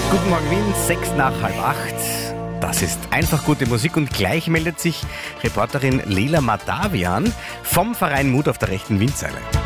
Guten Morgen Wien, 7:06. Das ist einfach gute Musik und gleich meldet sich Reporterin Lela Madavian vom Verein Mut auf der rechten Windseile.